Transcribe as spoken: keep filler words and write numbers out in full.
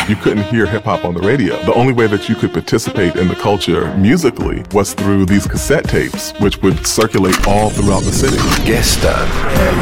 You couldn't hear hip-hop on the radio. The only way that you could participate in the culture musically was through these cassette tapes, which would circulate all throughout the city. Gestern.